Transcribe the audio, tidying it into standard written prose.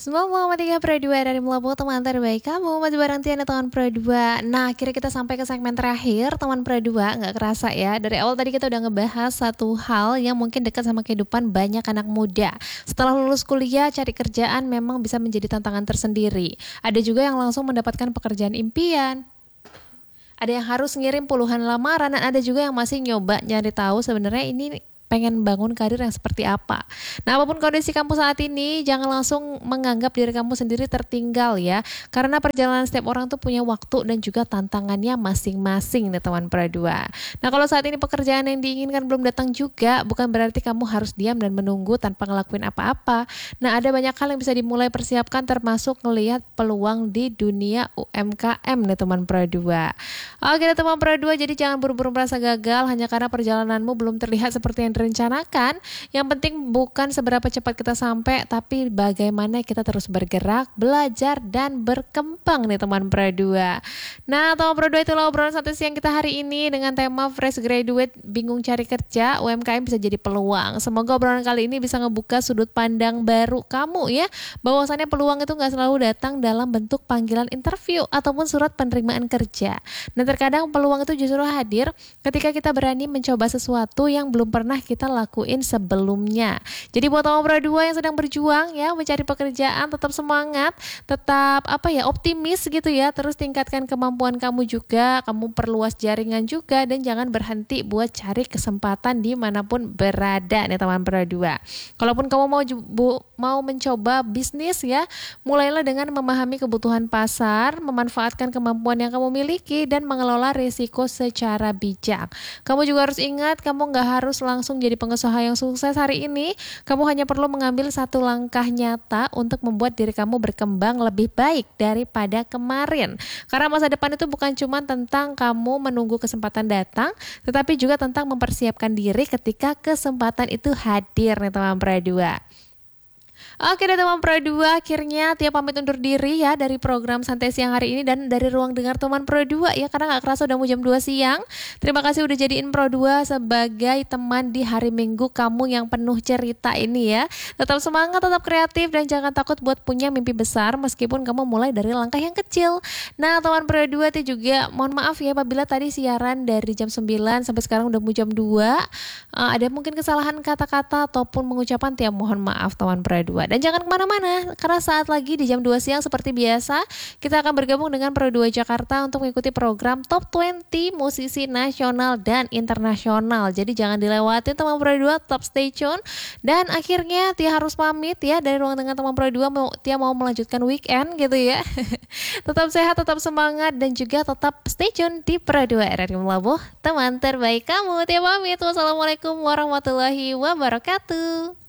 Semoga Pro 2 dari Melabu, teman terbaik kamu. Masih bareng Tiana, teman Pro 2. Nah, akhirnya kita sampai ke segmen terakhir, teman Pro 2. Nggak kerasa ya, dari awal tadi kita udah ngebahas satu hal yang mungkin dekat sama kehidupan banyak anak muda. Setelah lulus kuliah, cari kerjaan memang bisa menjadi tantangan tersendiri. Ada juga yang langsung mendapatkan pekerjaan impian. Ada yang harus ngirim puluhan lamaran, dan ada juga yang masih nyoba nyari tahu sebenarnya ini pengen bangun karir yang seperti apa. Nah, apapun kondisi kamu saat ini, jangan langsung menganggap diri kamu sendiri tertinggal ya. Karena perjalanan setiap orang tuh punya waktu dan juga tantangannya masing-masing nih teman Pro 2. Nah, kalau saat ini pekerjaan yang diinginkan belum datang juga, bukan berarti kamu harus diam dan menunggu tanpa ngelakuin apa-apa. Nah, ada banyak hal yang bisa dimulai persiapkan, termasuk ngelihat peluang di dunia UMKM nih teman Pro 2. Oke teman Pro 2, jadi jangan buru-buru merasa gagal hanya karena perjalananmu belum terlihat seperti yang direncanakan. Yang penting bukan seberapa cepat kita sampai, tapi bagaimana kita terus bergerak, belajar, dan berkembang nih teman Pro 2. Nah teman Pro 2, itulah obrolan satu siang kita hari ini dengan tema Fresh Graduate bingung cari kerja, UMKM bisa jadi peluang. Semoga obrolan kali ini bisa ngebuka sudut pandang baru kamu ya, bahwasannya peluang itu gak selalu datang dalam bentuk panggilan interview ataupun surat penerimaan kerja. Nah terkadang peluang itu justru hadir ketika kita berani mencoba sesuatu yang belum pernah kita lakuin sebelumnya. Jadi buat teman Pro 2 yang sedang berjuang ya mencari pekerjaan, tetap semangat, tetap optimis gitu ya. Terus tingkatkan kemampuan kamu juga, kamu perluas jaringan juga, dan jangan berhenti buat cari kesempatan dimanapun berada nih teman Pro 2. Kalaupun kamu mau mencoba bisnis ya, mulailah dengan memahami kebutuhan pasar, memanfaatkan kemampuan yang kamu miliki, dan mengelola risiko secara bijak. Kamu juga harus ingat, kamu nggak harus langsung jadi pengusaha yang sukses hari ini. Kamu hanya perlu mengambil satu langkah nyata untuk membuat diri kamu berkembang lebih baik daripada kemarin. Karena masa depan itu bukan cuma tentang kamu menunggu kesempatan datang, tetapi juga tentang mempersiapkan diri ketika kesempatan itu hadir nih teman Pro 2. Oke deh teman Pro 2, akhirnya Tia pamit undur diri ya dari program Santai Siang hari ini dan dari ruang dengar teman Pro 2 ya, karena gak kerasa udah mau jam 2 siang. Terima kasih udah jadiin Pro 2 sebagai teman di hari Minggu kamu yang penuh cerita ini ya. Tetap semangat, tetap kreatif, dan jangan takut buat punya mimpi besar meskipun kamu mulai dari langkah yang kecil. Nah teman Pro 2, Tia juga mohon maaf ya apabila tadi siaran dari jam 9 sampai sekarang udah mau jam 2 ada mungkin kesalahan kata-kata ataupun pengucapan, Tia mohon maaf teman Pro 2. Dan jangan kemana-mana, karena saat lagi di jam 2 siang seperti biasa, kita akan bergabung dengan Pro 2 Jakarta untuk mengikuti program Top 20 musisi nasional dan internasional. Jadi jangan dilewati teman Pro 2, tetap stay tune. Dan akhirnya Tia harus pamit ya dari ruang dengan teman Pro 2, Tia mau melanjutkan weekend gitu ya. Tetap sehat, tetap semangat, dan juga tetap stay tune di Pro 2 RRI Melabuh, teman terbaik kamu. Tia pamit, wassalamualaikum warahmatullahi wabarakatuh.